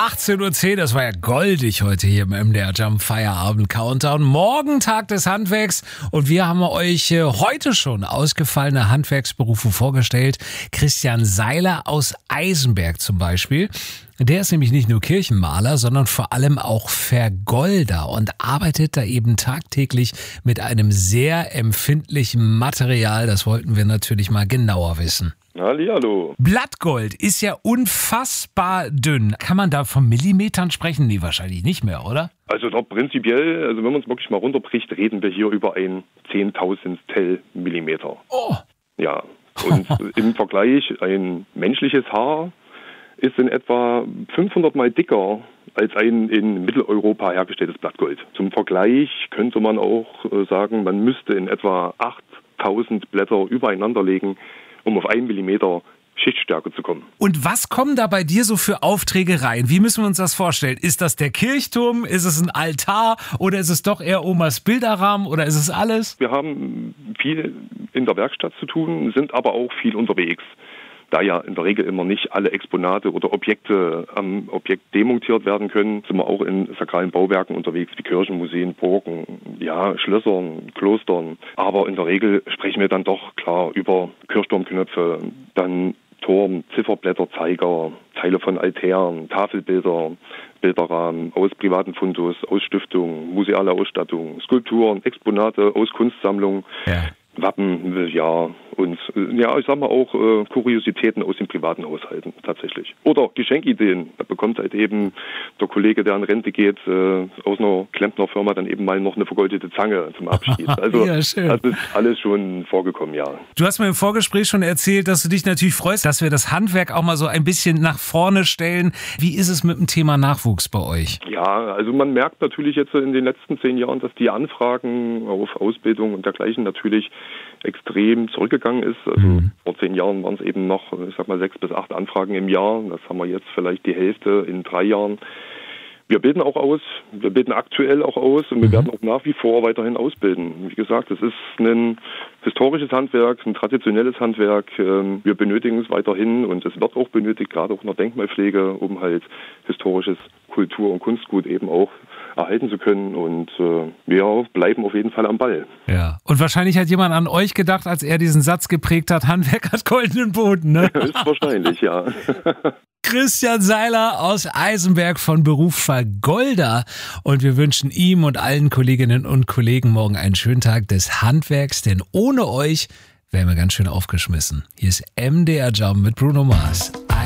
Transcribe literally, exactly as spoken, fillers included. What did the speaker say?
achtzehn Uhr zehn, das war ja goldig heute hier im M D R Jump Feierabend Countdown. Morgen Tag des Handwerks und wir haben euch heute schon ausgefallene Handwerksberufe vorgestellt. Christian Seiler aus Eisenberg zum Beispiel. Der ist nämlich nicht nur Kirchenmaler, sondern vor allem auch Vergolder und arbeitet da eben tagtäglich mit einem sehr empfindlichen Material. Das wollten wir natürlich mal genauer wissen. Hallihallo. Blattgold ist ja unfassbar dünn. Kann man da von Millimetern sprechen? Nee, wahrscheinlich nicht mehr, oder? Also doch prinzipiell, also wenn man es wirklich mal runterbricht, reden wir hier über ein Zehntausendstel Millimeter. Oh. Ja, und im Vergleich ein menschliches Haar ist in etwa fünfhundert Mal dicker als ein in Mitteleuropa hergestelltes Blattgold. Zum Vergleich könnte man auch sagen, man müsste in etwa achttausend Blätter übereinander legen, um auf einen Millimeter Schichtstärke zu kommen. Und was kommen da bei dir so für Aufträge rein? Wie müssen wir uns das vorstellen? Ist das der Kirchturm? Ist es ein Altar? Oder ist es doch eher Omas Bilderrahmen? Oder ist es alles? Wir haben viel in der Werkstatt zu tun, sind aber auch viel unterwegs. Da ja in der Regel immer nicht alle Exponate oder Objekte am Objekt demontiert werden können, sind wir auch in sakralen Bauwerken unterwegs, wie Kirchen, Museen, Burgen, ja, Schlössern, Klostern. Aber in der Regel sprechen wir dann doch klar über Kirchturmknöpfe, dann Turm, Zifferblätter, Zeiger, Teile von Altären, Tafelbilder, Bilderrahmen aus privaten Fundus, aus Stiftungen, museale Ausstattung, Skulpturen, Exponate aus Kunstsammlungen. Ja. Wappen, ja, und ja, ich sag mal auch äh, Kuriositäten aus den privaten Haushalten tatsächlich. Oder Geschenkideen. Da bekommt halt eben der Kollege, der in Rente geht, äh, aus einer Klempnerfirma dann eben mal noch eine vergoldete Zange zum Abschied. Also ja, schön. Das ist alles schon vorgekommen, ja. Du hast mir im Vorgespräch schon erzählt, dass du dich natürlich freust, dass wir das Handwerk auch mal so ein bisschen nach vorne stellen. Wie ist es mit dem Thema Nachwuchs bei euch? Ja, also man merkt natürlich jetzt in den letzten zehn Jahren, dass die Anfragen auf Ausbildung und dergleichen natürlich extrem zurückgegangen ist. Also mhm. vor zehn Jahren waren es eben noch, ich sag mal, sechs bis acht Anfragen im Jahr. Das haben wir jetzt vielleicht die Hälfte in drei Jahren. Wir bilden auch aus, wir bilden aktuell auch aus und wir mhm. werden auch nach wie vor weiterhin ausbilden. Wie gesagt, es ist ein historisches Handwerk, ein traditionelles Handwerk. Wir benötigen es weiterhin und es wird auch benötigt, gerade auch in der Denkmalpflege, um halt historisches Kultur- und Kunstgut eben auch erhalten zu können. Und äh, wir bleiben auf jeden Fall am Ball. Ja, und wahrscheinlich hat jemand an euch gedacht, als er diesen Satz geprägt hat, Handwerk hat goldenen Boden, ne? Ist wahrscheinlich, ja. Christian Seiler aus Eisenberg von Beruf Vergolder. Und wir wünschen ihm und allen Kolleginnen und Kollegen morgen einen schönen Tag des Handwerks, denn ohne euch wären wir ganz schön aufgeschmissen. Hier ist M D R Jump mit Bruno Mars.